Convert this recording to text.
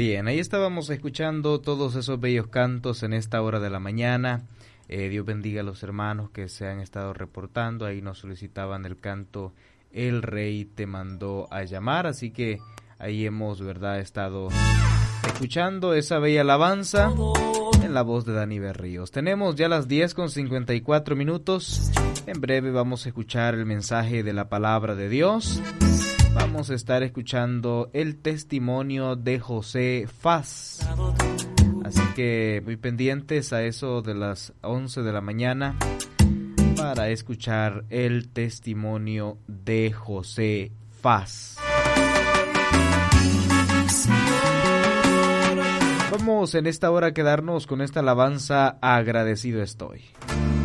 Bien, ahí estábamos escuchando todos esos bellos cantos en esta hora de la mañana. Dios bendiga a los hermanos que se han estado reportando. Ahí nos solicitaban el canto El Rey te mandó a llamar. Así que ahí hemos, ¿verdad?, estado escuchando esa bella alabanza en la voz de Dani Berríos. Tenemos ya las 10:54. En breve vamos a escuchar el mensaje de la palabra de Dios. Vamos a estar escuchando el testimonio de José Faz. Así que muy pendientes a eso de las 11 de la mañana para escuchar el testimonio de José Faz. Vamos en esta hora a quedarnos con esta alabanza, Agradecido estoy.